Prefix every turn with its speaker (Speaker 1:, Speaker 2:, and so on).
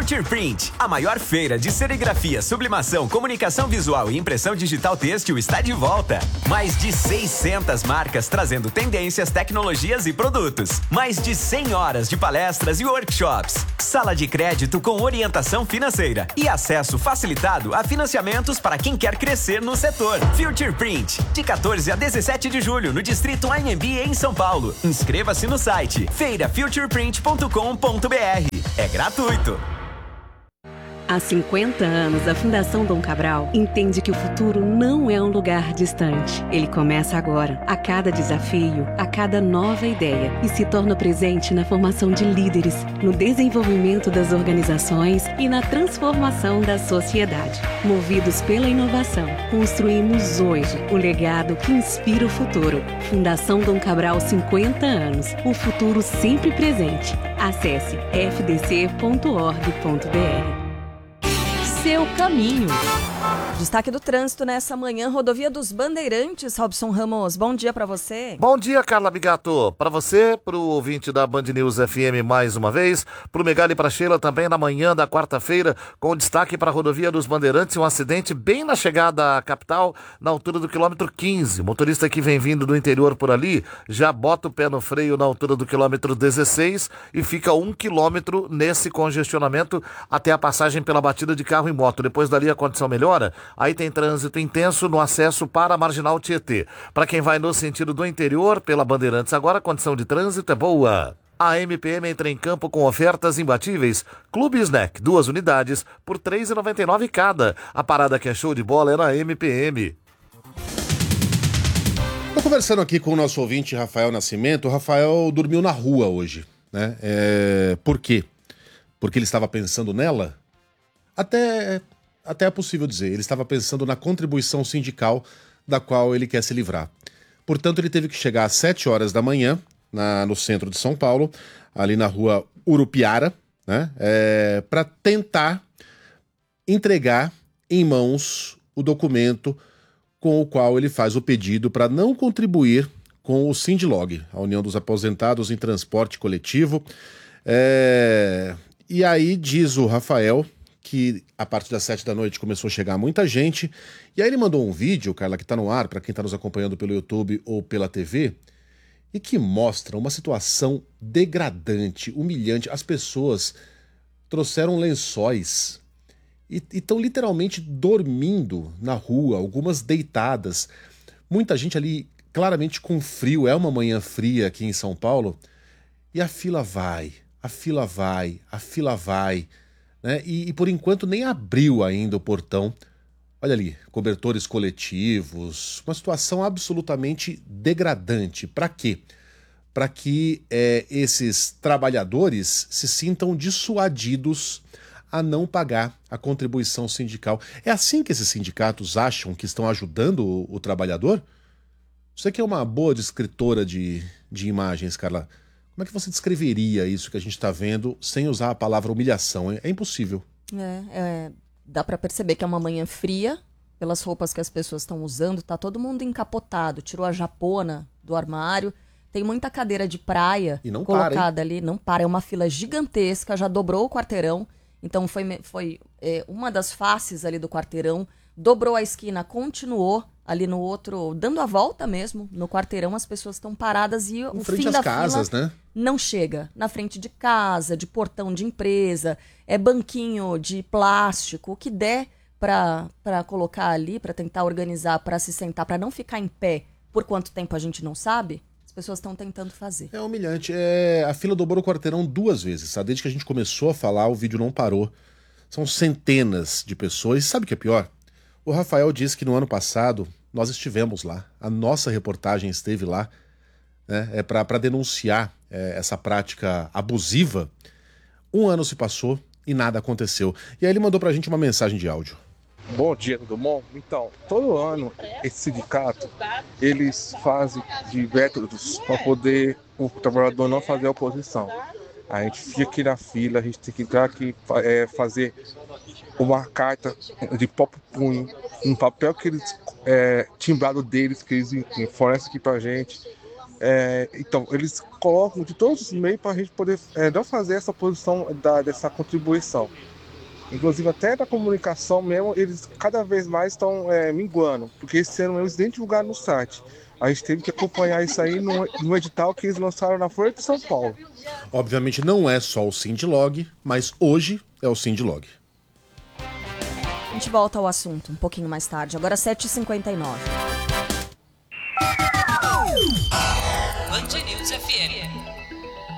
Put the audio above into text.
Speaker 1: Future Print, a maior feira de serigrafia, sublimação, comunicação visual e impressão digital têxtil está de volta. Mais de 600 marcas trazendo tendências, tecnologias e produtos. Mais de 100 horas de palestras e workshops. Sala de crédito com orientação financeira e acesso facilitado a financiamentos para quem quer crescer no setor. Future Print, de 14 a 17 de julho no Distrito AMB em São Paulo. Inscreva-se no site feirafutureprint.com.br. É gratuito.
Speaker 2: Há 50 anos, a Fundação Dom Cabral entende que o futuro não é um lugar distante. Ele começa agora, a cada desafio, a cada nova ideia, e se torna presente na formação de líderes, no desenvolvimento das organizações e na transformação da sociedade. Movidos pela inovação, construímos hoje o legado que inspira o futuro. Fundação Dom Cabral, 50 anos. O futuro sempre presente. Acesse fdc.org.br.
Speaker 3: Seu caminho. Destaque do trânsito nessa manhã, Rodovia dos Bandeirantes. Robson Ramos, bom dia para você.
Speaker 4: Bom dia, Carla Bigato. Para você, para o ouvinte da Band News FM mais uma vez, para o Megali e para Sheila também na manhã da quarta-feira, com destaque para a Rodovia dos Bandeirantes, um acidente bem na chegada à capital, na altura do quilômetro 15. O motorista que vem vindo do interior por ali, já bota o pé no freio na altura do quilômetro 16 e fica 1 quilômetro nesse congestionamento até a passagem pela batida de carro e moto. Depois dali a condição melhora. Aí tem trânsito intenso no acesso para a Marginal Tietê. Para quem vai no sentido do interior, pela Bandeirantes agora, a condição de trânsito é boa. A MPM entra em campo com ofertas imbatíveis. Clube Snack, 2 unidades por R$ 3,99 cada. A parada que é show de bola é na MPM.
Speaker 5: Estou conversando aqui com o nosso ouvinte Rafael Nascimento. O Rafael dormiu na rua hoje, né? Por quê? Porque ele estava pensando nela? Até é possível dizer. Ele estava pensando na contribuição sindical da qual ele quer se livrar. Portanto, ele teve que chegar às 7 horas da manhã, no centro de São Paulo, ali na rua Urupiara, né, para tentar entregar em mãos o documento com o qual ele faz o pedido para não contribuir com o Sindlog, a União dos Aposentados em Transporte Coletivo. E aí diz o Rafael que a partir das 7 da noite começou a chegar muita gente, e aí ele mandou um vídeo, Carla, que está no ar, para quem está nos acompanhando pelo YouTube ou pela TV, e que mostra uma situação degradante, humilhante. As pessoas trouxeram lençóis e estão literalmente dormindo na rua, algumas deitadas. Muita gente ali claramente com frio, é uma manhã fria aqui em São Paulo, e a fila vai, né? E por enquanto nem abriu ainda o portão. Olha ali, cobertores coletivos, uma situação absolutamente degradante. Para quê? Para que esses trabalhadores se sintam dissuadidos a não pagar a contribuição sindical. É assim que esses sindicatos acham que estão ajudando o trabalhador? Você que é uma boa descritora de imagens, Carla, como é que você descreveria isso que a gente está vendo sem usar a palavra humilhação? É impossível.
Speaker 3: Dá para perceber que é uma manhã fria, pelas roupas que as pessoas estão usando, tá todo mundo encapotado, tirou a japona do armário, tem muita cadeira de praia colocada ali, não para, é uma fila gigantesca, já dobrou o quarteirão, então foi uma das faces ali do quarteirão, dobrou a esquina, continuou ali no outro, dando a volta mesmo, no quarteirão as pessoas estão paradas e o fim da
Speaker 5: casas,
Speaker 3: fila,
Speaker 5: né?
Speaker 3: Não chega. Na frente de casa, de portão de empresa, banquinho de plástico, o que der para colocar ali, para tentar organizar, para se sentar, para não ficar em pé por quanto tempo a gente não sabe, as pessoas estão tentando fazer.
Speaker 5: É humilhante. A fila dobrou o quarteirão 2 vezes, sabe? Desde que a gente começou a falar, o vídeo não parou. São centenas de pessoas. E sabe o que é pior? O Rafael disse que no ano passado nós estivemos lá, a nossa reportagem esteve lá, né, para denunciar essa prática abusiva. 1 ano se passou e nada aconteceu. E aí ele mandou pra gente uma mensagem de áudio.
Speaker 6: Bom dia, tudo bom? Então, todo ano esse sindicato, eles fazem de métodos para poder o trabalhador não fazer oposição. A gente fica aqui na fila, a gente tem que ir aqui, fazer uma carta de próprio punho, um papel que eles, timbrado deles, que eles fornecem aqui pra gente. Então, eles colocam de todos os meios para a gente poder não fazer essa oposição dessa contribuição. Inclusive até na comunicação mesmo, eles cada vez mais estão minguando, porque esse ano eles nem divulgaram no site. A gente teve que acompanhar isso aí no edital que eles lançaram na Folha de São Paulo.
Speaker 5: Obviamente não é só o Sindlog, mas hoje é o Sindlog.
Speaker 3: A gente volta ao assunto um pouquinho mais tarde, agora 7h59.
Speaker 2: Band News FM.